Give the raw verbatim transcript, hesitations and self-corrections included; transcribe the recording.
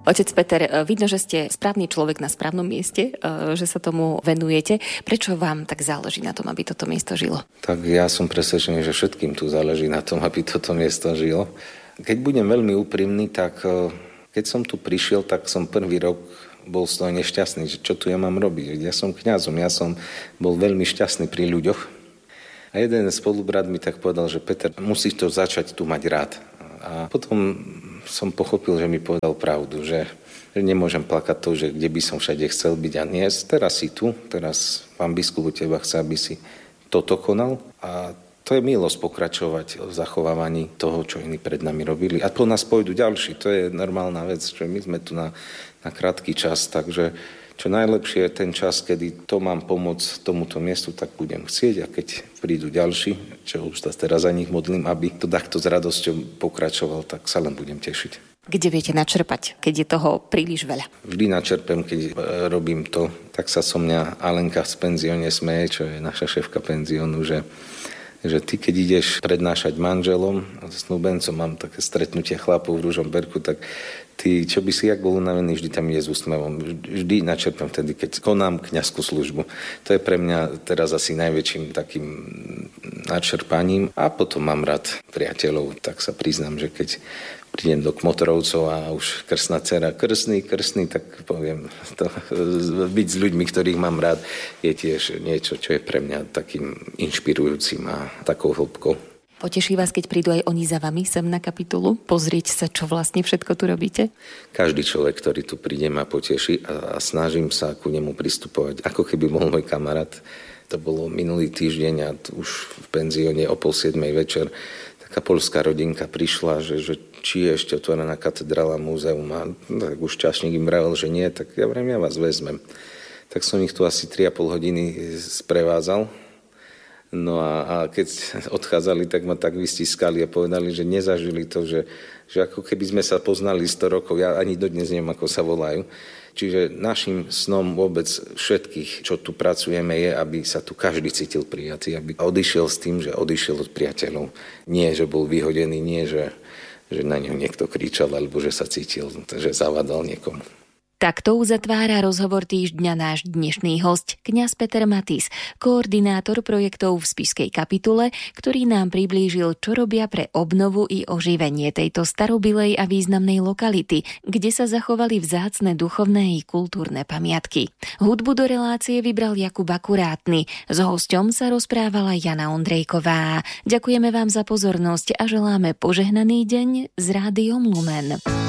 Otec Peter, vidno, že ste správny človek na správnom mieste, že sa tomu venujete. Prečo vám tak záleží na tom, aby toto miesto žilo? Tak ja som presvedčený, že všetkým tu záleží na tom, aby toto miesto žilo. Keď budem veľmi úprimný, tak keď som tu prišiel, tak som prvý rok bol z toho nešťastný, že čo tu ja mám robiť. Ja som kňazom, ja som bol veľmi šťastný pri ľuďoch. A jeden spolubrat mi tak povedal, že Peter, musíš to začať tu mať rád. A potom som pochopil, že mi povedal pravdu, že, že nemôžem plakať to, že kde by som všade chcel byť a nie. Teraz si tu, teraz pán biskup u teba chce, aby si toto konal a to je milosť pokračovať v zachovávaní toho, čo iní pred nami robili. A po nás pôjdu ďalší, to je normálna vec, že my sme tu na, na krátky čas, takže čo najlepšie je ten čas, kedy to mám pomôcť tomuto miestu, tak budem chcieť a keď prídu ďalší, čo už sa teraz za nich modlím, aby to takto s radosťou pokračoval, tak sa len budem tešiť. Kde viete načerpať, keď je toho príliš veľa? Vždy načerpem, keď robím to, tak sa so mňa Alenka v penzióne smeje, čo je naša šéfka penziónu, že že ty, keď ideš prednášať manželom a snúbencom, mám také stretnutie chlapov v Ružomberku, tak ty, čo by si jak bol unavený, vždy tam ide s úsmevom. Vždy načerpem vtedy, keď konám kňazskú službu. To je pre mňa teraz asi najväčším takým načerpaním. A potom mám rád priateľov, tak sa priznám, že keď prídem do Kmotrovcov a už krstná dcera, krstný, krstný, tak poviem, to, byť s ľuďmi, ktorých mám rád, je tiež niečo, čo je pre mňa takým inšpirujúcim a takou hĺbkou. Poteší vás, keď prídu aj oni za vami sem na kapitulu? Pozrieť sa, čo vlastne všetko tu robíte? Každý človek, ktorý tu príde, ma poteší a, a snažím sa ku nemu pristupovať, ako keby bol môj kamarát. To bolo minulý týždeň a už v penzióne o pol siedmej večer taká poľská rodinka prišla, že, že či je ešte otvorená katedrála, múzeum a tak už čašník im vravel, že nie, tak ja vrem, ja vás vezmem. Tak som ich tu asi tri a pol hodiny sprevádzal. No a, a keď odchádzali, tak ma tak vystiskali a povedali, že nezažili to, že, že ako keby sme sa poznali sto rokov, ja ani dodnes neviem, ako sa volajú. Čiže našim snom vôbec všetkých, čo tu pracujeme, je, aby sa tu každý cítil prijatý, aby odišiel s tým, že odišiel od priateľov. Nie, že bol vyhodený, nie, že, že na ňo niekto kričal, alebo že sa cítil, že zavadal niekomu. Takto uzatvára rozhovor týždňa náš dnešný hosť, kňaz Peter Matís, koordinátor projektov v spišskej kapitule, ktorý nám priblížil, čo robia pre obnovu i oživenie tejto starobilej a významnej lokality, kde sa zachovali vzácne duchovné i kultúrne pamiatky. Hudbu do relácie vybral Jakub Akurátny, s hosťom sa rozprávala Jana Ondrejková. Ďakujeme vám za pozornosť a želáme požehnaný deň s Rádiom Lumen.